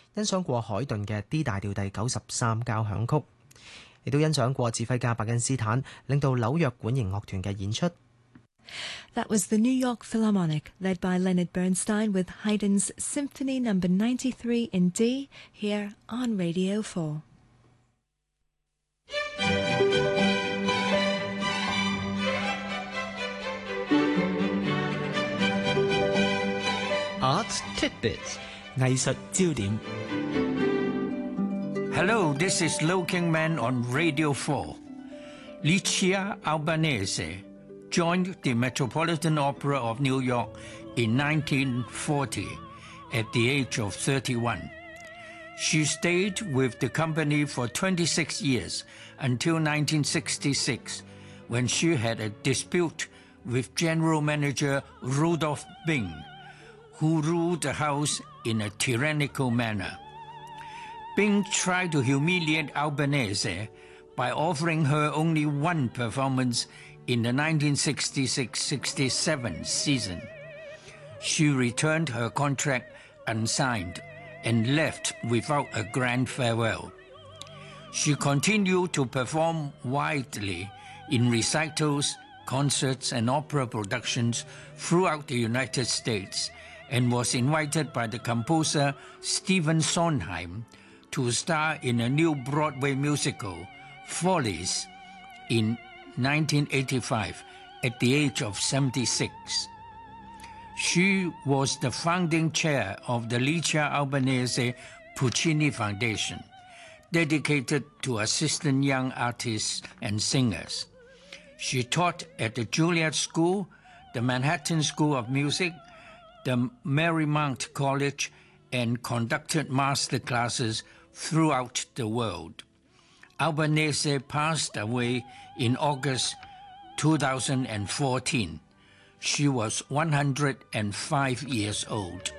欣賞過海頓嘅 D 大調第93交響曲，亦都欣賞過指揮家伯恩斯坦領導紐約管弦樂團嘅演出。 That was the New York Philharmonic, led by Leonard Bernstein with Haydn's Symphony No. 93 in D, here on Radio 4. Arts Tidbits 藝術焦點。 Hello, this is Looking Man on Radio 4. Licia Albanese joined the Metropolitan Opera of New York in 1940 at the age of 31. She stayed with the company for 26 years until 1966, when she had a dispute with general manager Rudolph Bing, who ruled the house in a tyrannical manner. Bing tried to humiliate Albanese by offering her only one performance in the 1966-67 season. She returned her contract unsigned and left without a grand farewell. She continued to perform widely in recitals, concerts, and opera productions throughout the United States, and was invited by the composer Stephen Sondheim to star in a new Broadway musical, Follies, in 1985 at the age of 76. She was the founding chair of the Licia Albanese Puccini Foundation, dedicated to assistant young artists and singers. She taught at the Juilliard School, the Manhattan School of Music, the Marymount College, and conducted master classes throughout the world. Albanese passed away in August 2014. She was 105 years old.